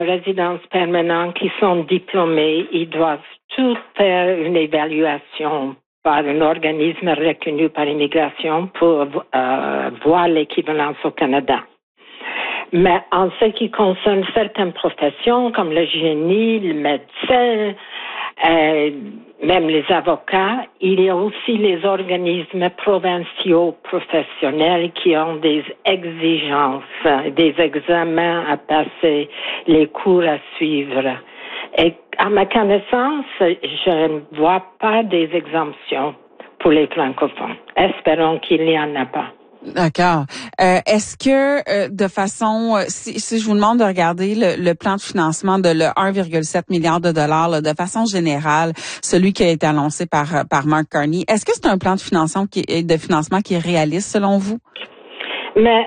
résidence permanente qui sont diplômés, ils doivent tout faire une évaluation par un organisme reconnu par immigration pour voir l'équivalence au Canada. Mais en ce qui concerne certaines professions comme le génie, le médecin, même les avocats, il y a aussi les organismes provinciaux professionnels qui ont des exigences, des examens à passer, les cours à suivre. Et à ma connaissance, je ne vois pas des exemptions pour les francophones. Espérons qu'il n'y en a pas. D'accord. Est-ce que de façon, si je vous demande de regarder le plan de financement de le 1,7 milliard de dollars, là, de façon générale, celui qui a été annoncé par Mark Carney, est-ce que c'est un plan de financement qui est réaliste selon vous? Mais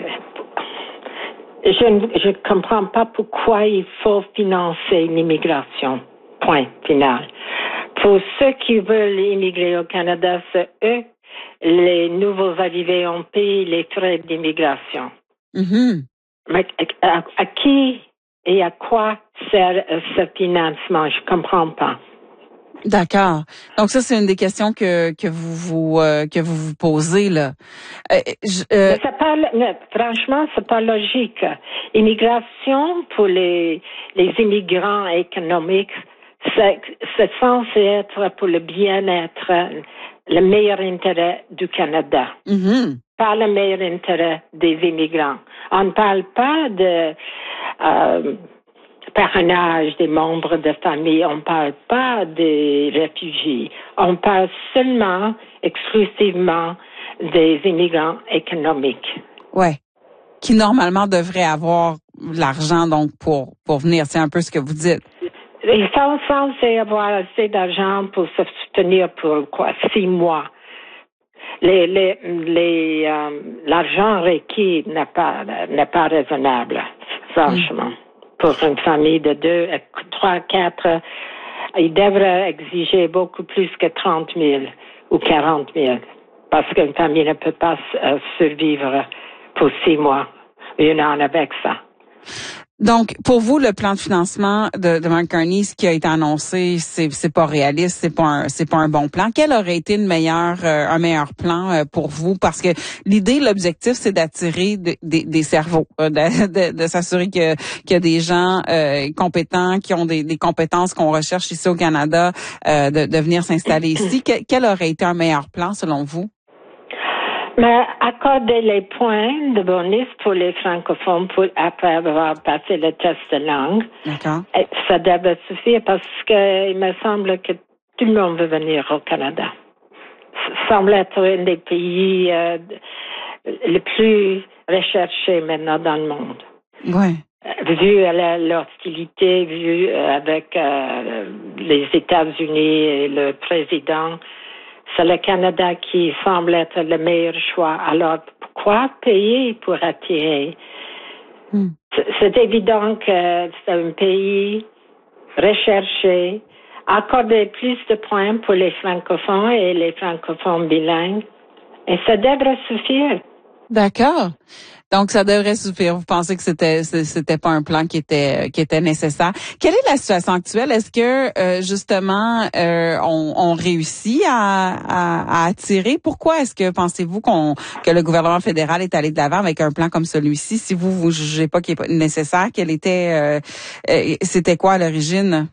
je ne comprends pas pourquoi il faut financer l'immigration. Point final. Pour ceux qui veulent immigrer au Canada, c'est eux. Les nouveaux arrivés ont payé les frais d'immigration. Mm-hmm. Mais à qui et à quoi sert ce financement? Je comprends pas. D'accord. Donc ça, c'est une des questions que vous posez là. Franchement, c'est pas logique. Immigration pour les immigrants économiques, c'est censé être pour le bien-être, le meilleur intérêt du Canada. Mm-hmm. Pas le meilleur intérêt des immigrants. On ne parle pas de parrainage des membres de famille, on ne parle pas des réfugiés. On parle seulement, exclusivement des immigrants économiques. Ouais. Qui normalement devraient avoir l'argent donc pour venir, c'est un peu ce que vous dites. Ils sont censés avoir assez d'argent pour se soutenir pour 6 mois. L'argent requis n'est pas raisonnable, franchement. Pour une famille de 2, 3, 4, ils devraient exiger beaucoup plus que 30 000 ou 40 000 parce qu'une famille ne peut pas survivre pour 6 mois, une année avec ça. Donc, pour vous, le plan de financement de Mark Carney, ce qui a été annoncé, c'est pas réaliste, c'est pas un bon plan. Quel aurait été un meilleur plan pour vous? Parce que l'objectif, c'est d'attirer des cerveaux, de s'assurer qu'il y a des gens compétents, qui ont des compétences qu'on recherche ici au Canada, de venir s'installer ici. Quel aurait été un meilleur plan selon vous? Mais accorder les points de bonus pour les francophones après avoir passé le test de langue, d'accord, ça devrait suffire parce que il me semble que tout le monde veut venir au Canada. Ça semble être un des pays les plus recherchés maintenant dans le monde. Ouais. Vu l'hostilité, vu avec les États-Unis et le président, c'est le Canada qui semble être le meilleur choix. Alors, pourquoi payer pour attirer? C'est évident que c'est un pays recherché. Accorder plus de points pour les francophones et les francophones bilingues. Et ça devrait suffire. D'accord. Donc, ça devrait suffire. Vous pensez que c'était pas un plan qui était nécessaire. Quelle est la situation actuelle? Est-ce que, justement, on réussit à attirer? Pourquoi est-ce que pensez-vous que le gouvernement fédéral est allé de l'avant avec un plan comme celui-ci? Si vous jugez pas qu'il est nécessaire, c'était quoi à l'origine?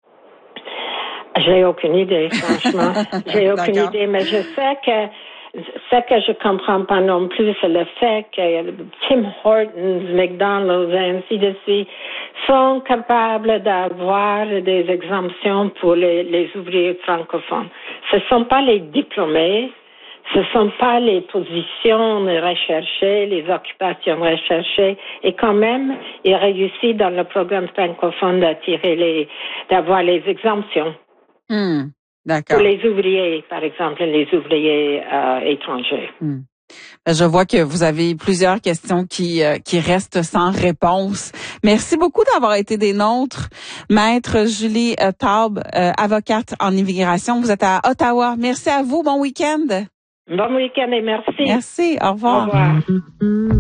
J'ai aucune idée, franchement. J'ai aucune idée, mais je sais que ce que je comprends pas non plus, c'est le fait que Tim Hortons, McDonald's, et ainsi de suite, sont capables d'avoir des exemptions pour les ouvriers francophones. Ce ne sont pas les diplômés, ce ne sont pas les positions recherchées, les occupations recherchées, et quand même, ils réussissent dans le programme francophone d'avoir les exemptions. D'accord. Pour les ouvriers, par exemple, les ouvriers étrangers. Je vois que vous avez plusieurs questions qui restent sans réponse. Merci beaucoup d'avoir été des nôtres. Maître Julie Taube, avocate en immigration. Vous êtes à Ottawa. Merci à vous. Bon week-end. Bon week-end et merci. Merci. Au revoir. Au revoir.